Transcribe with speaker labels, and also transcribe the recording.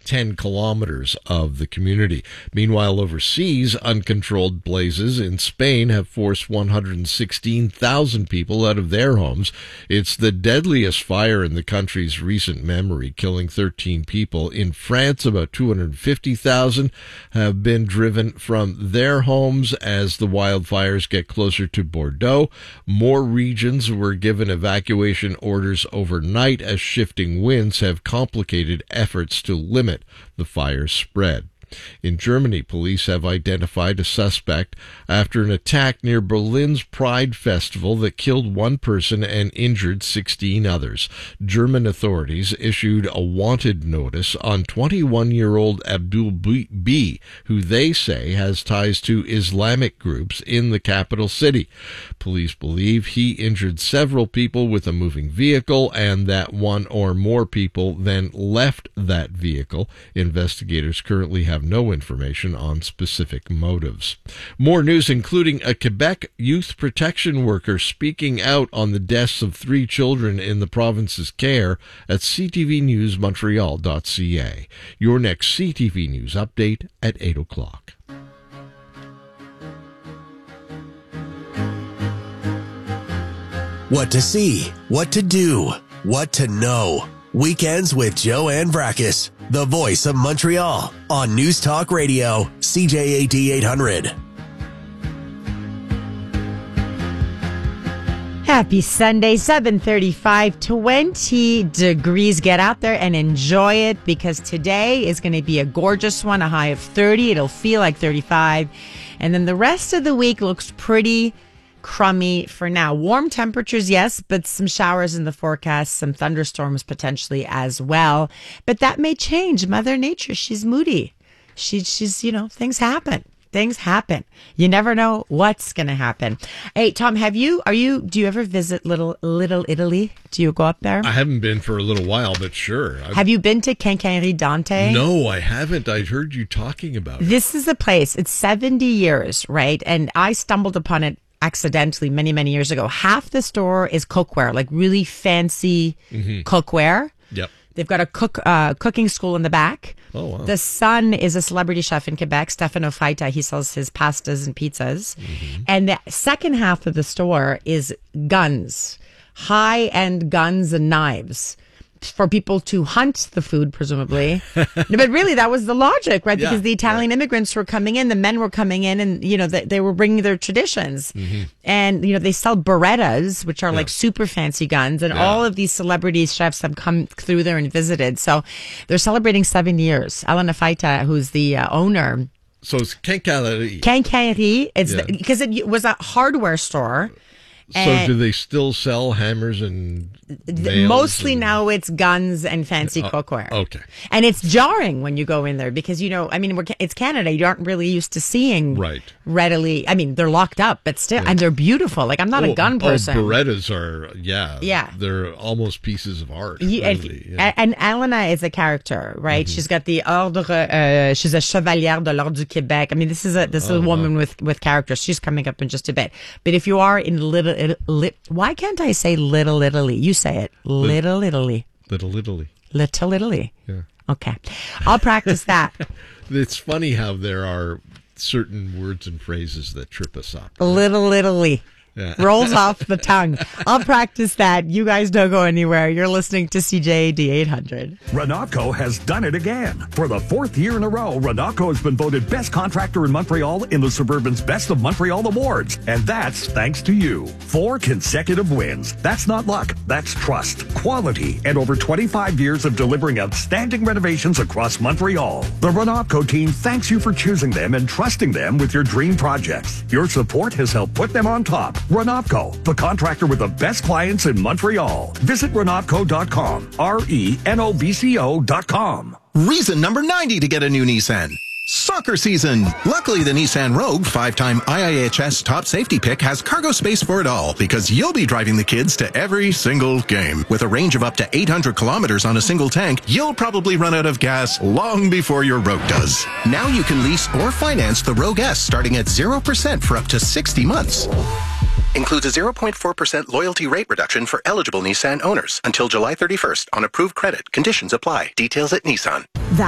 Speaker 1: 10 kilometers of the community. Meanwhile, overseas, uncontrolled blazes in Spain have forced 116,000 people out of their homes. It's the deadliest fire in the country's recent memory, killing 13 people. In France, about 250,000 have been driven from their homes as the wildfires get closer to Bordeaux. More regions were given evacuation orders overnight as shifting winds have complicated efforts to limit the fire's spread. In Germany, police have identified a suspect after an attack near Berlin's Pride Festival that killed one person and injured 16 others. German authorities issued a wanted notice on 21-year-old Abdul B, who they say has ties to Islamic groups in the capital city. Police believe he injured several people with a moving vehicle and that one or more people then left that vehicle. Investigators currently have no information on specific motives. More news, including a Quebec youth protection worker speaking out on the deaths of 3 children in the province's care at ctvnewsmontreal.ca. Your next CTV News update at 8 o'clock.
Speaker 2: What to see, what to do, what to know. Weekends with Joanne Brakis, the voice of Montreal, on News Talk Radio, CJAD 800.
Speaker 3: Happy Sunday, 7:35, 20 degrees. Get out there and enjoy it because today is going to be a gorgeous one, a high of 30. It'll feel like 35. And then the rest of the week looks pretty crummy for now. Warm temperatures, yes, but some showers in the forecast, some thunderstorms potentially as well. But that may change. Mother Nature, she's moody. She's, you know, things happen. Things happen. You never know what's going to happen. Hey, Tom, do you ever visit Little Italy? Do you go up there?
Speaker 1: I haven't been for a little while, but sure.
Speaker 3: Have you been to Quincaillerie Dante?
Speaker 1: No, I haven't. I heard you talking about it.
Speaker 3: This is a place. It's 70 years, right? And I stumbled upon it accidentally many years ago. Half the store is cookware, like really fancy cookware.
Speaker 1: Yep.
Speaker 3: They've got a cooking school in the back.
Speaker 1: Oh, wow.
Speaker 3: The son is a celebrity chef in Quebec, Stefano Faita. He sells his pastas and pizzas. And the second half of the store is guns, high-end guns and knives for people to hunt the food, presumably. But really, that was the logic, right? Because the Italian immigrants were coming in, the men were coming in, and, you know, they were bringing their traditions. And, you know, they sell Berettas, which are like super fancy guns, and all of these celebrities, chefs have come through there and visited. So they're celebrating 7 years. Elena Faita, who's the owner.
Speaker 1: So it's Quincaillerie.
Speaker 3: Quincaillerie, because it was a hardware store.
Speaker 1: So do they still sell hammers and nails?
Speaker 3: Mostly now it's guns and fancy cookware.
Speaker 1: Okay.
Speaker 3: And it's jarring when you go in there because, you know, I mean, it's Canada. You aren't really used to seeing readily. I mean, they're locked up, but still, and they're beautiful. Like, I'm not a gun person.
Speaker 1: Berettas are, they're almost pieces of art. Really.
Speaker 3: And Elena is a character, right? She's got the ordre, she's a chevalière de l'ordre du Québec. I mean, this is a woman with characters. She's coming up in just a bit. But if you are in why can't I say Little Italy? You say it. Little Italy.
Speaker 1: Little Italy.
Speaker 3: Little Italy.
Speaker 1: Yeah.
Speaker 3: Okay. I'll practice that.
Speaker 1: It's funny how there are certain words and phrases that trip us up. Right?
Speaker 3: Little Italy. Yeah. Rolls off the tongue. I'll practice that. You guys don't go anywhere. You're listening to CJAD 800.
Speaker 4: Renatco has done it again. For the 4th year in a row, Renatco has been voted best contractor in Montreal in the Suburban's Best of Montreal Awards. And that's thanks to you. 4 consecutive wins. That's not luck. That's trust, quality, and over 25 years of delivering outstanding renovations across Montreal. The Renatco team thanks you for choosing them and trusting them with your dream projects. Your support has helped put them on top. Renatco, the contractor with the best clients in Montreal. Visit Renatco.com, RENOVCO.com.
Speaker 5: Reason number 90 to get a new Nissan. Soccer season. Luckily, the Nissan Rogue 5-time IIHS top safety pick has cargo space for it all because you'll be driving the kids to every single game. With a range of up to 800 kilometers on a single tank, you'll probably run out of gas long before your Rogue does. Now you can lease or finance the Rogue S starting at 0% for up to 60 months. Includes a 0.4% loyalty rate reduction for eligible Nissan owners until July 31st on approved credit. Conditions apply. Details at Nissan.